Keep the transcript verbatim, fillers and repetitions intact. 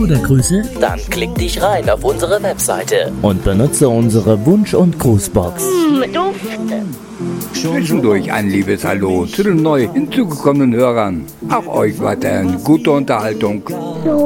oder Grüße? Dann klick dich rein auf unsere Webseite Und benutze unsere Wunsch- und Grußbox. Mmh, Dufte. Zwischendurch ein liebes Hallo zu den neu hinzugekommenen Hörern. Auch euch weiterhin gute Unterhaltung.